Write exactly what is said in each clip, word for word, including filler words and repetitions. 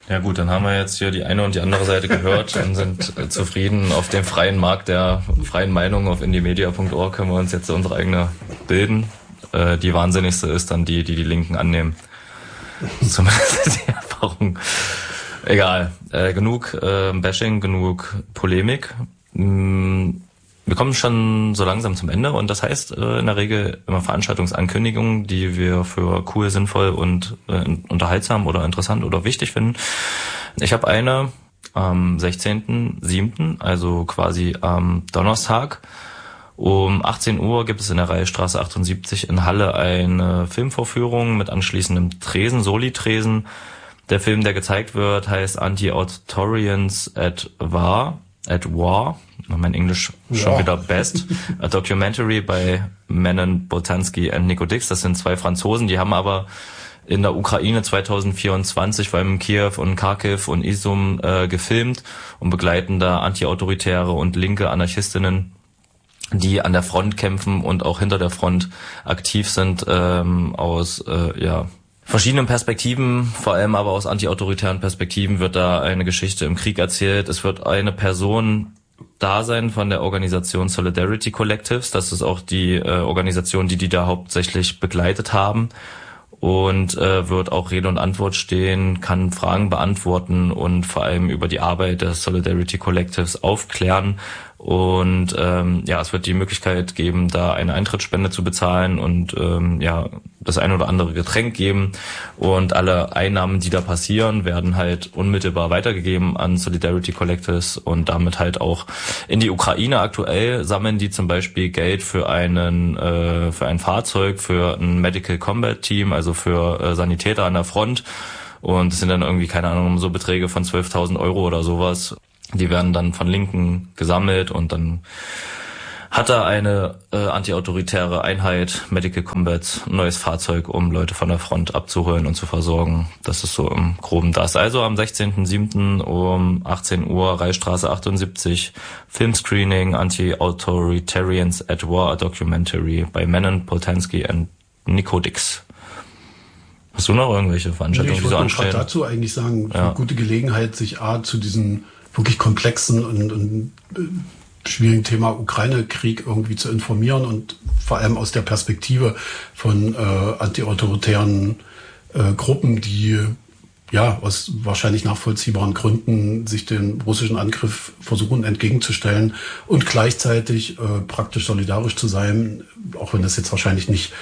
Ja gut, dann haben wir jetzt hier die eine und die andere Seite gehört und sind äh, zufrieden. Auf dem freien Markt der freien Meinung auf indiemedia punkt org können wir uns jetzt unsere eigene bilden. Äh, die wahnsinnigste ist dann die, die die Linken annehmen. Zumindest die Erfahrung. Egal. Äh, genug äh, Bashing, genug Polemik. Mm, wir kommen schon so langsam zum Ende und das heißt äh, in der Regel immer Veranstaltungsankündigungen, die wir für cool, sinnvoll und äh, unterhaltsam oder interessant oder wichtig finden. Ich habe eine am sechzehnten siebten, also quasi am Donnerstag. Um achtzehn Uhr gibt es in der Reichsstraße achtundsiebzig in Halle eine Filmvorführung mit anschließendem Tresen, Soli-Tresen. Der Film, der gezeigt wird, heißt Anti-Authorians at War, at War. Mein Englisch schon ja. wieder best. A Documentary by Menon Boltanski and Nico Dix. Das sind zwei Franzosen, die haben aber in der Ukraine zwanzig vierundzwanzig, vor allem in Kiew und Kharkiv und Izum äh, gefilmt und begleiten da antiautoritäre und linke Anarchistinnen, die an der Front kämpfen und auch hinter der Front aktiv sind, ähm, aus äh, ja verschiedenen Perspektiven, vor allem aber aus antiautoritären Perspektiven wird da eine Geschichte im Krieg erzählt. Es wird eine Person da sein von der Organisation Solidarity Collectives. Das ist auch die äh, Organisation, die die da hauptsächlich begleitet haben. Und äh, wird auch Rede und Antwort stehen, kann Fragen beantworten und vor allem über die Arbeit des Solidarity Collectives aufklären. Und ähm, ja, es wird die Möglichkeit geben, da eine Eintrittsspende zu bezahlen und ähm, ja das ein oder andere Getränk geben. Und alle Einnahmen, die da passieren, werden halt unmittelbar weitergegeben an Solidarity Collectives und damit halt auch in die Ukraine. Aktuell sammeln die zum Beispiel Geld für einen äh, für ein Fahrzeug, für ein Medical Combat Team, also für äh, Sanitäter an der Front. Und es sind dann irgendwie, keine Ahnung, so Beträge von zwölftausend Euro oder sowas. Die werden dann von Linken gesammelt und dann hat er eine äh, antiautoritäre Einheit, Medical Combat, ein neues Fahrzeug, um Leute von der Front abzuholen und zu versorgen. Das ist so im Groben das. Also am sechzehnten siebten um achtzehn Uhr, Reichsstraße achtundsiebzig, Filmscreening, Anti-Authoritarians at War, a Documentary by Menon Boltanski and Nico Dix. Hast du noch irgendwelche Veranstaltungen, nee, die so anstehen? Ich wollte gerade dazu eigentlich sagen, ja. Eine gute Gelegenheit, sich A, zu diesen wirklich komplexen und, und äh, schwierigen Thema Ukraine-Krieg irgendwie zu informieren und vor allem aus der Perspektive von äh, antiautoritären äh, Gruppen, die ja aus wahrscheinlich nachvollziehbaren Gründen sich dem russischen Angriff versuchen entgegenzustellen und gleichzeitig äh, praktisch solidarisch zu sein, auch wenn das jetzt wahrscheinlich nicht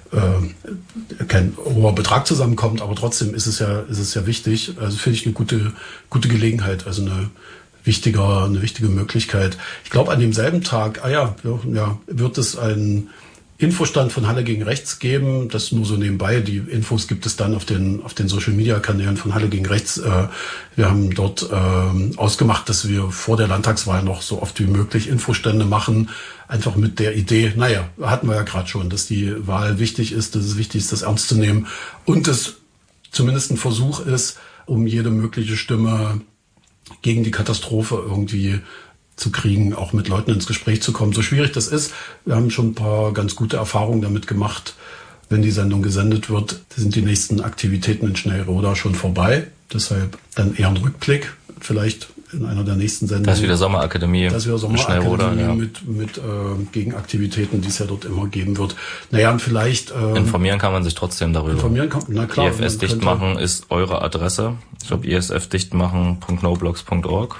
äh, kein hoher Betrag zusammenkommt, aber trotzdem ist es ja ist es ja wichtig. Also finde ich eine gute gute Gelegenheit, also eine wichtiger eine wichtige Möglichkeit. Ich glaube an demselben Tag, ah ja, ja, wird es einen Infostand von Halle gegen Rechts geben. Das nur so nebenbei. Die Infos gibt es dann auf den auf den Social Media Kanälen von Halle gegen Rechts. Wir haben dort ausgemacht, dass wir vor der Landtagswahl noch so oft wie möglich Infostände machen. Einfach mit der Idee, naja, hatten wir ja gerade schon, dass die Wahl wichtig ist, dass es wichtig ist, das ernst zu nehmen und es zumindest ein Versuch ist, um jede mögliche Stimme gegen die Katastrophe irgendwie zu kriegen, auch mit Leuten ins Gespräch zu kommen. So schwierig das ist, wir haben schon ein paar ganz gute Erfahrungen damit gemacht. Wenn die Sendung gesendet wird, sind die nächsten Aktivitäten in Schnellroda schon vorbei. Deshalb dann eher ein Rückblick, vielleicht in einer der nächsten Sendungen. Das ist wieder Sommerakademie. Das ist wieder Sommerakademie ja. mit, mit äh, Gegenaktivitäten, die es ja dort immer geben wird. Naja, und vielleicht... Äh, informieren kann man sich trotzdem darüber. Informieren kann, na klar. I F S Dichtmachen ist eure Adresse. Ich glaube, i s f dichtmachen punkt noblogs punkt org.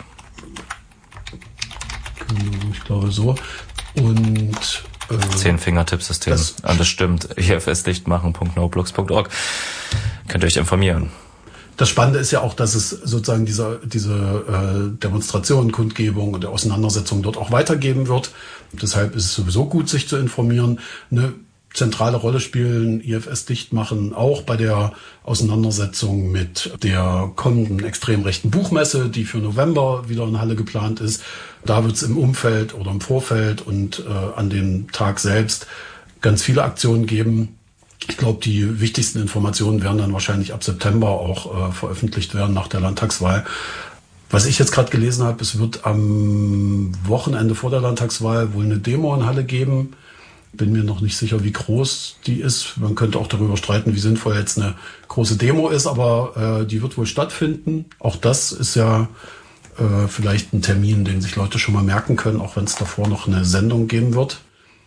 Ich glaube so. Und äh, Zehn Fingertippsystem. Das, ah, das stimmt. i f s dichtmachen punkt noblogs punkt org. Könnt ihr euch informieren. Das Spannende ist ja auch, dass es sozusagen diese, diese äh, Demonstrationen, Kundgebung und der Auseinandersetzung dort auch weitergeben wird. Deshalb ist es sowieso gut, sich zu informieren. Eine zentrale Rolle spielen I F S Dichtmachen auch bei der Auseinandersetzung mit der kommenden extrem rechten Buchmesse, die für November wieder in Halle geplant ist. Da wird es im Umfeld oder im Vorfeld und äh, an dem Tag selbst ganz viele Aktionen geben. Ich glaube, die wichtigsten Informationen werden dann wahrscheinlich ab September auch äh, veröffentlicht werden nach der Landtagswahl. Was ich jetzt gerade gelesen habe, es wird am Wochenende vor der Landtagswahl wohl eine Demo in Halle geben bin mir noch nicht sicher, wie groß die ist. Man könnte auch darüber streiten, wie sinnvoll jetzt eine große Demo ist, aber äh, die wird wohl stattfinden. Auch das ist ja äh, vielleicht ein Termin, den sich Leute schon mal merken können, auch wenn es davor noch eine Sendung geben wird.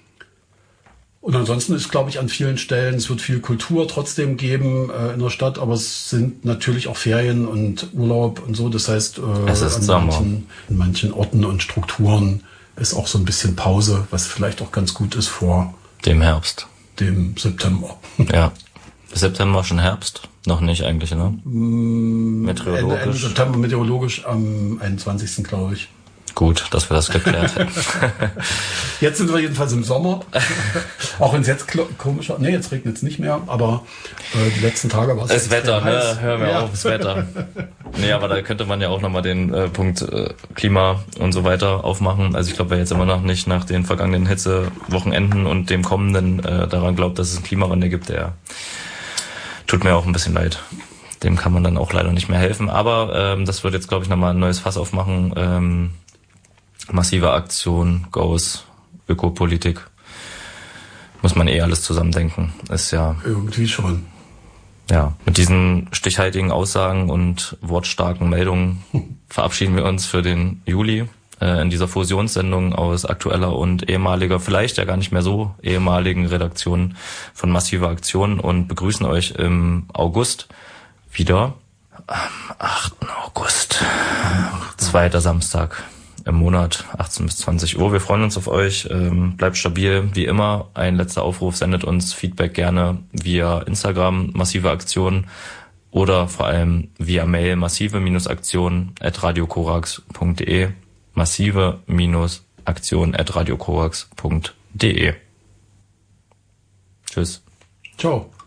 Und ansonsten ist, glaube ich, an vielen Stellen, es wird viel Kultur trotzdem geben äh, in der Stadt, aber es sind natürlich auch Ferien und Urlaub und so. Das heißt, äh, es ist an Sommer. manchen, in manchen Orten und Strukturen ist auch so ein bisschen Pause, was vielleicht auch ganz gut ist vor dem Herbst. Dem September. Ja. September schon Herbst? Noch nicht eigentlich, ne? Meteorologisch. Ende, Ende September meteorologisch am einundzwanzigsten glaube ich. Gut, dass wir das geklärt hätten. Jetzt sind wir jedenfalls im Sommer. Auch wenn es jetzt komisch ist. Nee, jetzt regnet es nicht mehr, aber äh, die letzten Tage war es Das Wetter, heiß. ne? Hör mir ja. auf, das Wetter. Nee, aber da könnte man ja auch nochmal den äh, Punkt äh, Klima und so weiter aufmachen. Also ich glaube, wer jetzt immer noch nicht nach den vergangenen Hitzewochenenden und dem kommenden äh, daran glaubt, dass es einen Klimawandel gibt, der tut mir auch ein bisschen leid. Dem kann man dann auch leider nicht mehr helfen. Aber ähm, das wird jetzt, glaube ich, nochmal ein neues Fass aufmachen. Ähm, massive Aktion, Goes, Ökopolitik. Muss man eh alles zusammendenken. Ist ja... Irgendwie schon. Ja, mit diesen stichhaltigen Aussagen und wortstarken Meldungen verabschieden wir uns für den Juli äh, in dieser Fusionssendung aus aktueller und ehemaliger, vielleicht ja gar nicht mehr so ehemaligen Redaktionen von Massive Aktion und begrüßen euch im August wieder am achten August, zweiter Samstag im Monat, achtzehn bis zwanzig Uhr. Wir freuen uns auf euch. Ähm, bleibt stabil, wie immer. Ein letzter Aufruf, sendet uns Feedback gerne via Instagram, Massive Aktion, oder vor allem via Mail, massive-aktion at radiokorax punkt de, massive-aktion at radiokorax punkt de. Tschüss. Ciao.